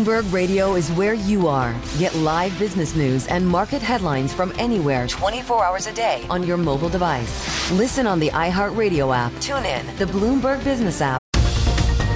Bloomberg Radio is where you are. Get live business news and market headlines from anywhere 24 hours a day on your mobile device. Listen on the iHeartRadio app. Tune in, the Bloomberg Business app,